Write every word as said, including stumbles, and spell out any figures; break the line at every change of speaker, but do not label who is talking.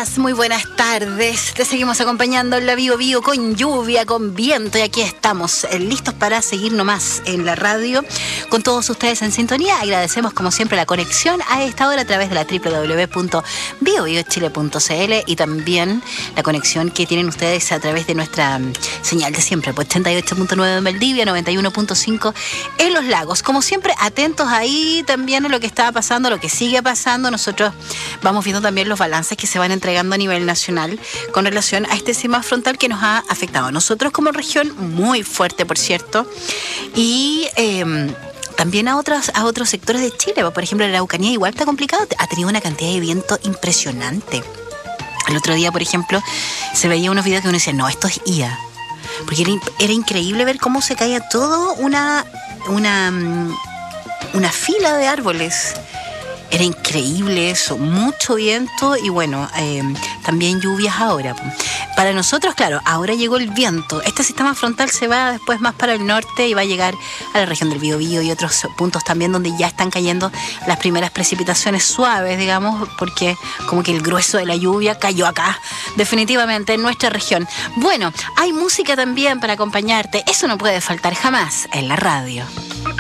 días, muy buenas tardes. Te seguimos acompañando en la Bio Bio con lluvia, con viento, y aquí estamos eh, listos para seguir nomás en la radio con todos ustedes en sintonía. Agradecemos como siempre la conexión a esta hora a través de la doble u doble u doble u punto bio bio chile punto c l y también la conexión que tienen ustedes a través de nuestra um, señal de siempre, pues ochenta y ocho punto nueve en Valdivia, noventa y uno punto cinco en Los Lagos. Como siempre, atentos ahí también a lo que está pasando, lo que sigue pasando. Nosotros vamos viendo también los balances que se van entregando a nivel nacional con relación a este sistema frontal que nos ha afectado a nosotros como región, muy fuerte, por cierto, y eh, también a otros, a otros sectores de Chile. Por ejemplo, la Araucanía igual está complicado, ha tenido una cantidad de viento impresionante. El otro día, por ejemplo, se veía unos videos que uno decía, no, esto es I A, porque era, era increíble ver cómo se caía todo una, una, una fila de árboles. Era increíble eso, mucho viento y bueno, eh, también lluvias ahora. Para nosotros, claro, ahora llegó el viento. Este sistema frontal se va después más para el norte y va a llegar a la región del Biobío y otros puntos también donde ya están cayendo las primeras precipitaciones suaves, digamos, porque como que el grueso de la lluvia cayó acá, definitivamente en nuestra región. Bueno, hay música también para acompañarte, eso no puede faltar jamás en la radio.